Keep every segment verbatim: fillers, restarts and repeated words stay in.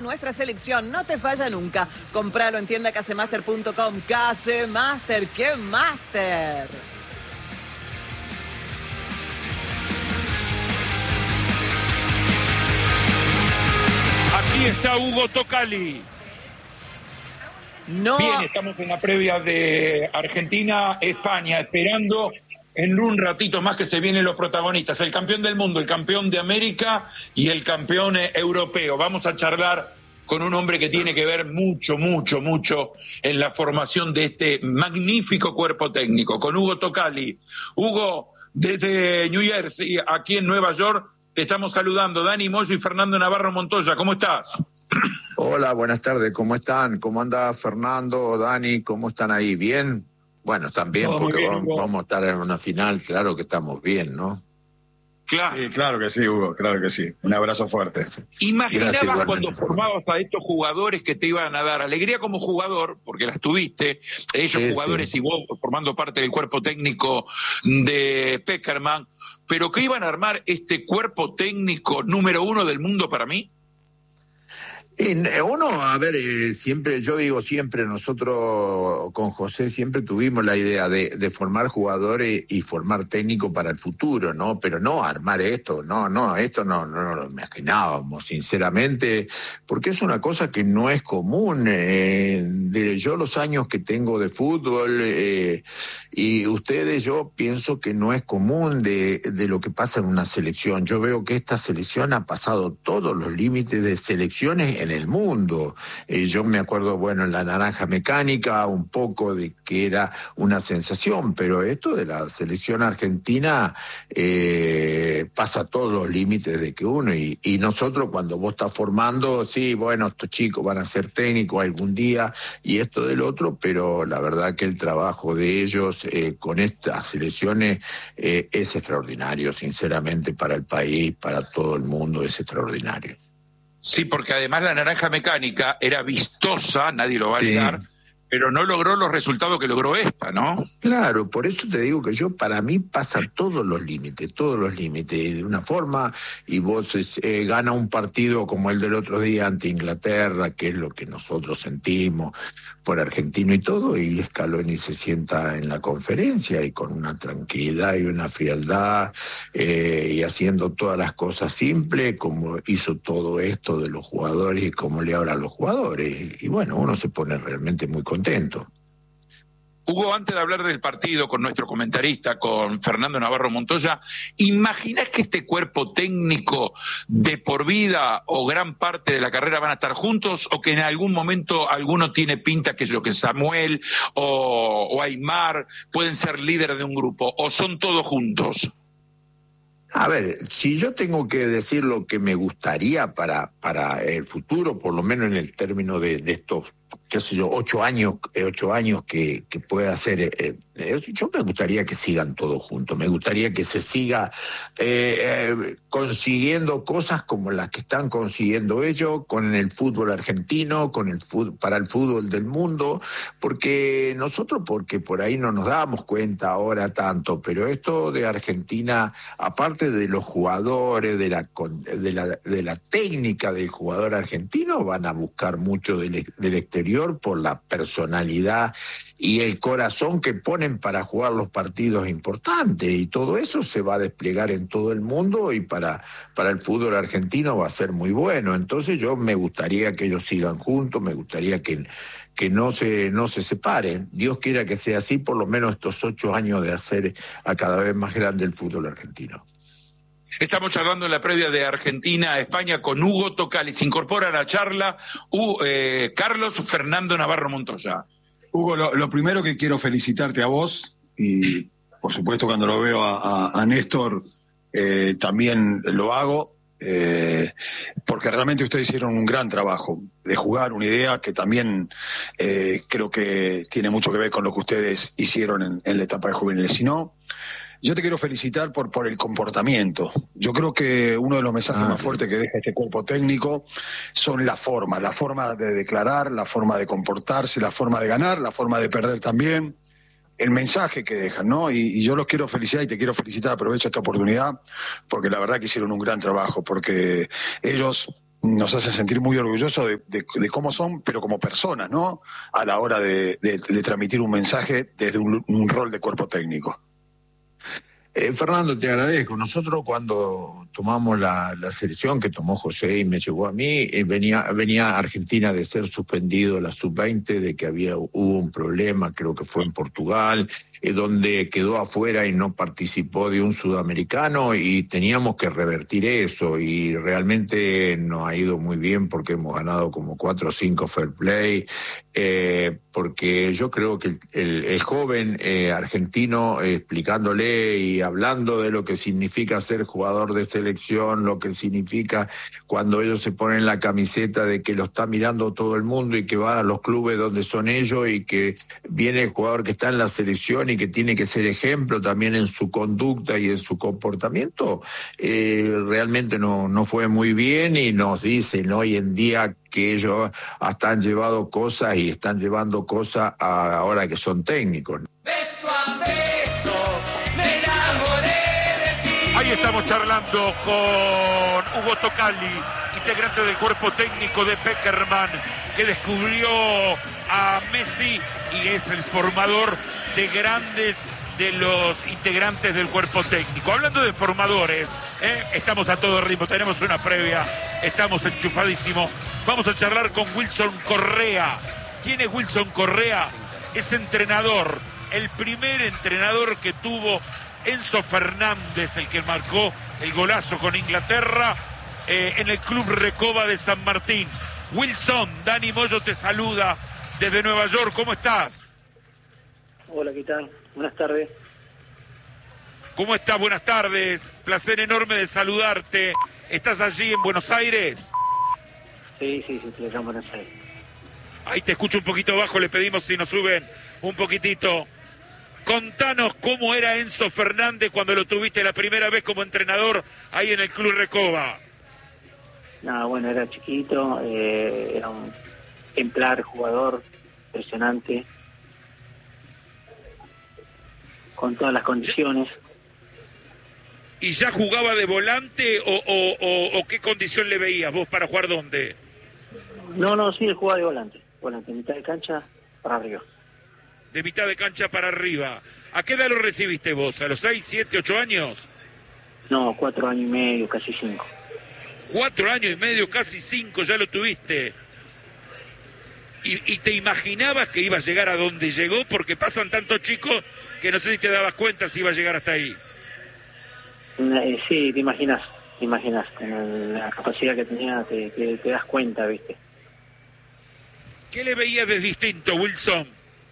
nuestra selección. No te falla nunca. Compralo en tienda casemaster punto com. Casemaster, ¡qué máster! Aquí está Hugo Tocali. No. Bien, estamos en la previa de Argentina-España, esperando en un ratito más que se vienen los protagonistas, el campeón del mundo, el campeón de América y el campeón europeo. Vamos a charlar con un hombre que tiene que ver mucho, mucho, mucho en la formación de este magnífico cuerpo técnico, con Hugo Tocali. Hugo, desde New Jersey, aquí en Nueva York, te estamos saludando, Dani Moyo y Fernando Navarro Montoya. ¿Cómo estás? Hola, buenas tardes, ¿cómo están? ¿Cómo anda Fernando, Dani? ¿Cómo están ahí? ¿Bien? Bueno, están bien Todo porque bien, vamos, vamos a estar en una final, claro que estamos bien, ¿no? Claro. Sí, claro que sí, Hugo, claro que sí. Un abrazo fuerte. ¿Imaginabas Gracias, cuando formabas a estos jugadores que te iban a dar alegría como jugador, porque las tuviste, ellos Sí, jugadores sí. y vos formando parte del cuerpo técnico de Pekerman, pero que iban a armar este cuerpo técnico número uno del mundo para mí? En, uno, a ver, eh, siempre, yo digo siempre, nosotros con José siempre tuvimos la idea de, de formar jugadores y formar técnicos para el futuro, ¿no? Pero no armar esto, no, no, esto no, no, no lo imaginábamos, sinceramente, porque es una cosa que no es común. Eh, de yo los años que tengo de fútbol eh, y ustedes, yo pienso que no es común de, de lo que pasa en una selección. Yo veo que esta selección ha pasado todos los límites de selecciones en el mundo. Eh, yo me acuerdo, bueno, en la naranja mecánica, un poco de que era una sensación, pero esto de la selección argentina eh, pasa todos los límites de que uno, y, y nosotros cuando vos estás formando, sí, bueno, estos chicos van a ser técnicos algún día y esto del otro, pero la verdad que el trabajo de ellos eh, con estas selecciones eh, es extraordinario, sinceramente, para el país, para todo el mundo, es extraordinario. Sí, porque además la naranja mecánica era vistosa, nadie lo va a Sí. negar, pero no logró los resultados que logró esta, ¿no? Claro, por eso te digo que yo, para mí, pasa todos los límites, todos los límites, de una forma, y vos eh, gana un partido como el del otro día ante Inglaterra, que es lo que nosotros sentimos por argentino y todo, y Scaloni se sienta en la conferencia y con una tranquilidad y una frialdad, eh, y haciendo todas las cosas simples, como hizo todo esto de los jugadores y cómo le habla a los jugadores, y bueno, uno se pone realmente muy contento. Contento. Hugo, antes de hablar del partido con nuestro comentarista, con Fernando Navarro Montoya, ¿imaginás que este cuerpo técnico de por vida o gran parte de la carrera van a estar juntos, o que en algún momento alguno tiene pinta, que yo, que Samuel o, o Aymar pueden ser líderes de un grupo, o son todos juntos? A ver, si yo tengo que decir lo que me gustaría para, para el futuro, por lo menos en el término de, de estos, qué sé yo, ocho años, eh, ocho años que, que pueda hacer, eh, eh, yo me gustaría que sigan todos juntos, me gustaría que se siga eh, eh, consiguiendo cosas como las que están consiguiendo ellos con el fútbol argentino, con el fútbol, para el fútbol del mundo, porque nosotros, porque por ahí no nos damos cuenta ahora tanto, pero esto de Argentina, aparte de los jugadores, de la, de la, de la técnica del jugador argentino, van a buscar mucho del, del exterior por la personalidad y el corazón que ponen para jugar los partidos importantes, y todo eso se va a desplegar en todo el mundo, y para, para el fútbol argentino va a ser muy bueno. Entonces yo me gustaría que ellos sigan juntos, me gustaría que, que no se, no se separen. Dios quiera que sea así, por lo menos estos ocho años de hacer a cada vez más grande el fútbol argentino. Estamos charlando en la previa de Argentina a España con Hugo Tocali. Se incorpora a la charla uh, eh, Carlos Fernando Navarro Montoya. Hugo, lo, lo primero que quiero felicitarte a vos, y por supuesto cuando lo veo a, a, a Néstor eh, también lo hago, eh, porque realmente ustedes hicieron un gran trabajo de jugar una idea que también eh, creo que tiene mucho que ver con lo que ustedes hicieron en, en la etapa de juveniles. Si no, yo te quiero felicitar por, por el comportamiento. Yo creo que uno de los mensajes ah, más fuertes que deja este cuerpo técnico son la forma, la forma de declarar, la forma de comportarse, la forma de ganar, la forma de perder también, el mensaje que dejan, ¿no? Y, y yo los quiero felicitar y te quiero felicitar, aprovecho esta oportunidad, porque la verdad que hicieron un gran trabajo, porque ellos nos hace sentir muy orgullosos de, de, de cómo son, pero como personas, ¿no? A la hora de, de, de transmitir un mensaje desde un, un rol de cuerpo técnico. Eh, Fernando, te agradezco. Nosotros cuando tomamos la, la selección que tomó José y me llegó a mí, eh, venía, venía Argentina de ser suspendido la sub veinte, de que había hubo un problema, creo que fue en Portugal, eh, donde quedó afuera y no participó de un sudamericano, y teníamos que revertir eso, y realmente nos ha ido muy bien porque hemos ganado como cuatro o cinco fair play, eh, porque yo creo que el, el, el joven eh, argentino eh, explicándole y hablando de lo que significa ser jugador de selección, lo que significa cuando ellos se ponen la camiseta de que lo está mirando todo el mundo y que van a los clubes donde son ellos, y que viene el jugador que está en la selección y que tiene que ser ejemplo también en su conducta y en su comportamiento, eh, realmente no, no fue muy bien, y nos dicen hoy en día que ellos hasta han llevado cosas y están llevando cosas a, ahora que son técnicos. Beso a beso, me enamoré de ti. Ahí estamos charlando con Hugo Tocali, integrante del cuerpo técnico de Peckerman, que descubrió a Messi y es el formador de grandes de los integrantes del cuerpo técnico. Hablando de formadores, ¿eh? Estamos a todo ritmo, tenemos una previa, estamos enchufadísimos. Vamos a charlar con Wilson Correa. ¿Quién es Wilson Correa? Es entrenador, el primer entrenador que tuvo Enzo Fernández, el que marcó el golazo con Inglaterra eh, en el Club Recoba de San Martín. Wilson, Dani Moyo te saluda desde Nueva York. ¿Cómo estás? Hola, ¿qué tal? Buenas tardes. ¿Cómo estás? Buenas tardes. Placer enorme de saludarte. ¿Estás allí en Buenos Aires? Sí, sí, sí, estoy acá en Buenos Aires. Ahí te escucho un poquito bajo, le pedimos si nos suben un poquitito. Contanos cómo era Enzo Fernández cuando lo tuviste la primera vez como entrenador ahí en el Club Recoba. Nada, bueno, era chiquito, eh, era un ejemplar jugador, impresionante, con todas las condiciones. ¿Y ya jugaba de volante o, o, o, o qué condición le veías vos para jugar dónde? No, no, sí, él jugaba de volante, volante, mitad de cancha para arriba. De mitad de cancha para arriba. ¿A qué edad lo recibiste vos? ¿A los seis, siete, ocho años? No, cuatro años y medio, casi cinco. Cuatro años y medio, casi cinco, ya lo tuviste. ¿Y, y te imaginabas que iba a llegar a donde llegó? Porque pasan tantos chicos que no sé si te dabas cuenta si iba a llegar hasta ahí. Eh, sí, te imaginas, te imaginas, con la capacidad que tenía, te, te, te das cuenta, ¿viste? ¿Qué le veías de distinto, Wilson?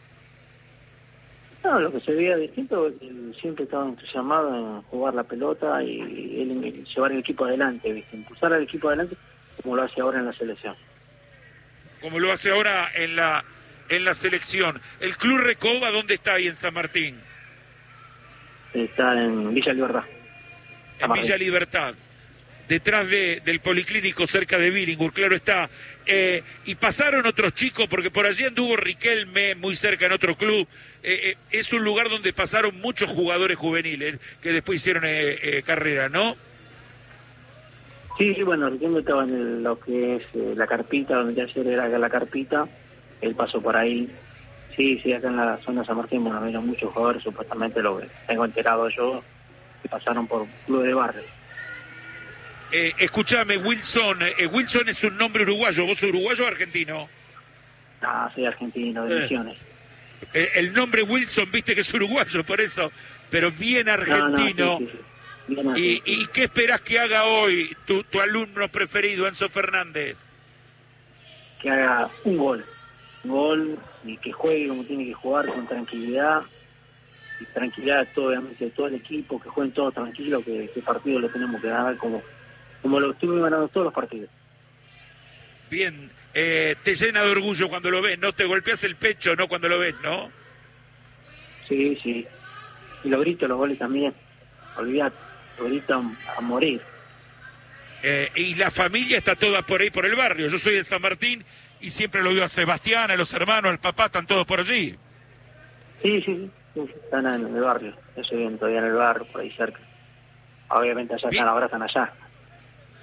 No, lo que se veía distinto, él siempre estaba entusiasmado en jugar la pelota y él llevar el equipo adelante, ¿viste? Impulsar al equipo adelante como lo hace ahora en la selección. Como lo hace ahora en la en la selección. ¿El Club Recoba dónde está ahí en San Martín? Está en Villa Libertad. En Villa Libertad, detrás de, del Policlínico, cerca de Billinghurst, claro está. Eh, y pasaron otros chicos, porque por allí anduvo Riquelme, muy cerca en otro club. Eh, eh, es un lugar donde pasaron muchos jugadores juveniles que después hicieron eh, eh, carrera, ¿no? Sí, sí, bueno, Riquelme estaba en el, lo que es eh, la carpita, donde ya ayer era la carpita. Él pasó por ahí. Sí, sí, acá en la zona de San Martín, bueno, había muchos jugadores, supuestamente lo que tengo enterado yo, que pasaron por club de barrio. Eh, escúchame, Wilson. Eh, Wilson es un nombre uruguayo. ¿Vos sos uruguayo o argentino? Ah, soy argentino, de Eh. Misiones. Eh, el nombre Wilson, viste que es uruguayo, por eso, pero bien argentino. No, no, sí, sí, sí. Bien así, ¿Y, sí. ¿Y qué esperás que haga hoy tu, tu alumno preferido, Enzo Fernández? Que haga un gol. Un gol y que juegue como tiene que jugar, con tranquilidad. Y tranquilidad, todo, obviamente, de todo el equipo, que jueguen todos tranquilos, que este partido lo tenemos que ganar como, como lo estuvimos ganando todos los partidos. Bien, eh, te llena de orgullo cuando lo ves, ¿no? Te golpeas el pecho, ¿no? Cuando lo ves, ¿no? Sí, sí. Y lo grito, los goles también. Olvidate, lo grito a, a morir. Eh, y la familia está toda por ahí, por el barrio. Yo soy de San Martín y siempre lo veo a Sebastián, a los hermanos, al papá, están todos por allí. Sí, sí, sí. Sí, sí, están en el barrio. Yo soy bien todavía en el barrio, por ahí cerca. Obviamente allá Bien. están, ahora están allá.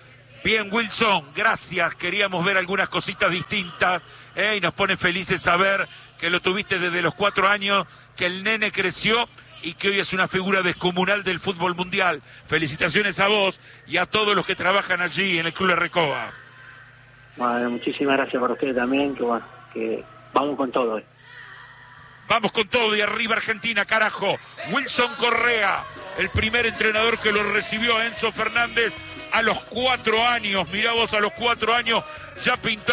Bien, Wilson, gracias. Queríamos ver algunas cositas distintas, ¿eh? Y nos pone felices saber que lo tuviste desde los cuatro años, que el nene creció y que hoy es una figura descomunal del fútbol mundial. Felicitaciones a vos y a todos los que trabajan allí en el Club de Recoba. Bueno, muchísimas gracias para ustedes también, que bueno, que vamos con todo hoy. Vamos con todo y arriba Argentina, carajo. Wilson Correa, el primer entrenador que lo recibió a Enzo Fernández a los cuatro años. Mirá vos, a los cuatro años ya pintó